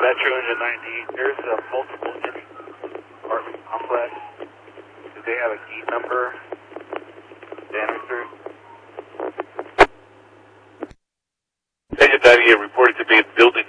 Metro Engine 98, there's a multiple entry apartment complex. Do they have a gate number to enter through? Engine 98 reported to be in building